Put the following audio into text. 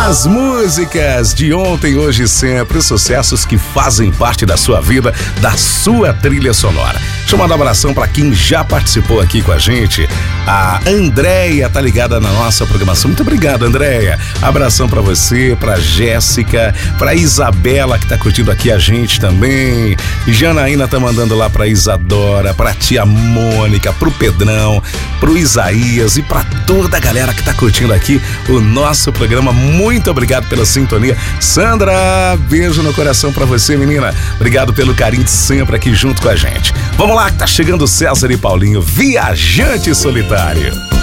As músicas de ontem, hoje e sempre, os sucessos que fazem parte da sua vida, da sua trilha sonora. Deixa eu mandar um abração para quem já participou aqui com a gente. A Andréia tá ligada na nossa programação. Muito obrigado, Andréia. Abração para você, pra Jéssica, pra Isabela que tá curtindo aqui a gente também. Janaína tá mandando lá pra Isadora, pra tia Mônica, pro Pedrão, pro Isaías e pra toda a galera que tá curtindo aqui o nosso programa. Muito obrigado pela sintonia. Sandra, beijo no coração pra você, menina. Obrigado pelo carinho de sempre aqui junto com a gente. Vamos lá, que tá chegando César e Paulinho, Viajante Solitário.